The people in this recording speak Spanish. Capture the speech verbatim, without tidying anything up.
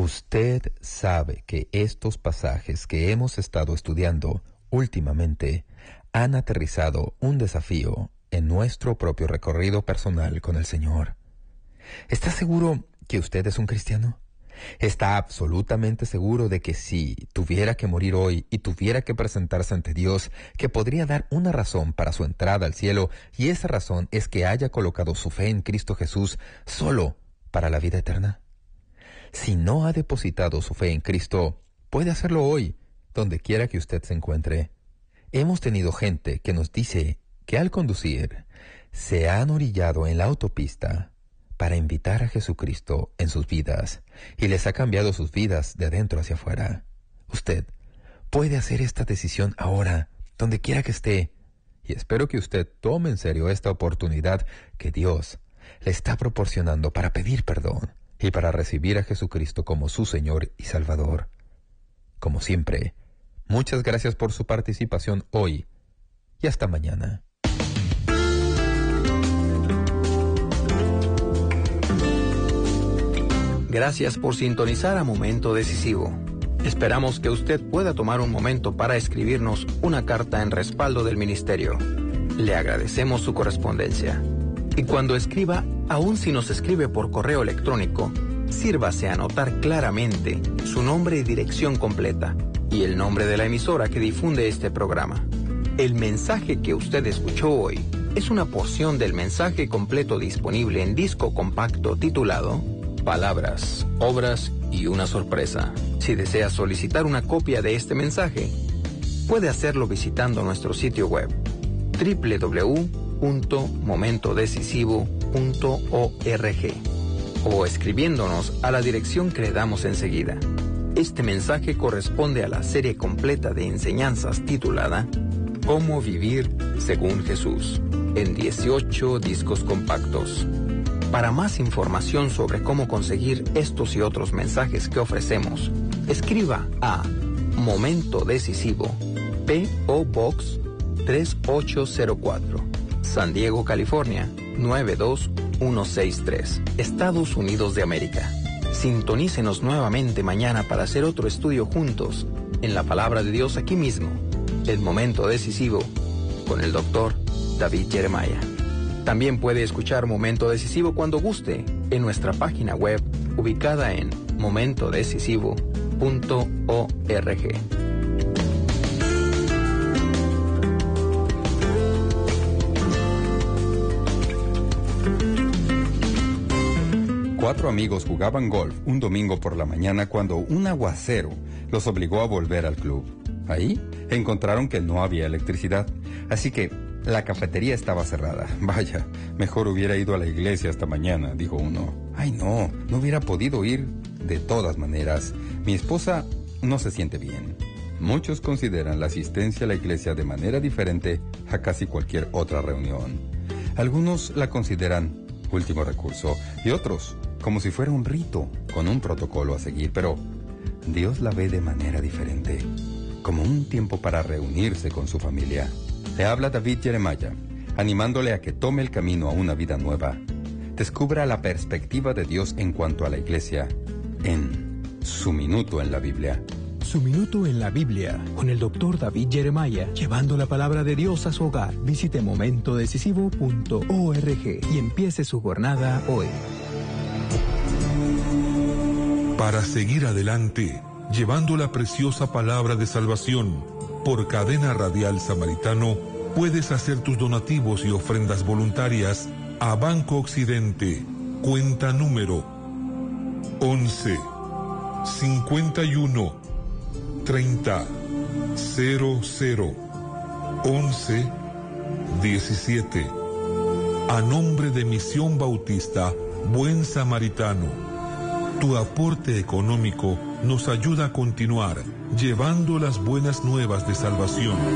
Usted sabe que estos pasajes que hemos estado estudiando últimamente han aterrizado un desafío en nuestro propio recorrido personal con el Señor. ¿Está seguro que usted es un cristiano? ¿Está absolutamente seguro de que si tuviera que morir hoy y tuviera que presentarse ante Dios, que podría dar una razón para su entrada al cielo, y esa razón es que haya colocado su fe en Cristo Jesús solo para la vida eterna? Si no ha depositado su fe en Cristo, puede hacerlo hoy, donde quiera que usted se encuentre. Hemos tenido gente que nos dice que al conducir se han orillado en la autopista para invitar a Jesucristo en sus vidas, y les ha cambiado sus vidas de adentro hacia afuera. Usted puede hacer esta decisión ahora, donde quiera que esté, y espero que usted tome en serio esta oportunidad que Dios le está proporcionando para pedir perdón y para recibir a Jesucristo como su Señor y Salvador. Como siempre, muchas gracias por su participación hoy, y hasta mañana. Gracias por sintonizar a Momento Decisivo. Esperamos que usted pueda tomar un momento para escribirnos una carta en respaldo del ministerio. Le agradecemos su correspondencia. Y cuando escriba, aun si nos escribe por correo electrónico, sírvase a anotar claramente su nombre y dirección completa y el nombre de la emisora que difunde este programa. El mensaje que usted escuchó hoy es una porción del mensaje completo disponible en disco compacto titulado Palabras, Obras y una Sorpresa. Si desea solicitar una copia de este mensaje, puede hacerlo visitando nuestro sitio web doble u doble u doble u punto momento decisivo punto org o escribiéndonos a la dirección que le damos enseguida. Este mensaje corresponde a la serie completa de enseñanzas titulada Cómo vivir según Jesús, en dieciocho discos compactos. Para más información sobre cómo conseguir estos y otros mensajes que ofrecemos, escriba a Momento Decisivo, P O Box tres ocho cero cuatro, San Diego, California nueve dos uno seis tres, Estados Unidos de América. Sintonícenos nuevamente mañana para hacer otro estudio juntos en la Palabra de Dios aquí mismo, El Momento Decisivo, con el doctor David Jeremiah. También puede escuchar Momento Decisivo cuando guste en nuestra página web ubicada en momento decisivo punto org. Cuatro amigos jugaban golf un domingo por la mañana cuando un aguacero los obligó a volver al club. Ahí encontraron que no había electricidad, así que la cafetería estaba cerrada. Vaya, mejor hubiera ido a la iglesia esta mañana, dijo uno. Ay no, no hubiera podido ir de todas maneras. Mi esposa no se siente bien. Muchos consideran la asistencia a la iglesia de manera diferente a casi cualquier otra reunión. Algunos la consideran último recurso y otros como si fuera un rito con un protocolo a seguir, pero Dios la ve de manera diferente, como un tiempo para reunirse con su familia. Le habla David Jeremiah, animándole a que tome el camino a una vida nueva. Descubra la perspectiva de Dios en cuanto a la iglesia en Su Minuto en la Biblia. Su Minuto en la Biblia, con el doctor David Jeremiah, llevando la palabra de Dios a su hogar. Visite momento decisivo punto org y empiece su jornada hoy. Para seguir adelante, llevando la preciosa palabra de salvación, por Cadena Radial Samaritano, puedes hacer tus donativos y ofrendas voluntarias a Banco Occidente, cuenta número once, cincuenta y uno, treinta, cero cero, once, diecisiete. A nombre de Misión Bautista Buen Samaritano. Tu aporte económico nos ayuda a continuar llevando las buenas nuevas de salvación.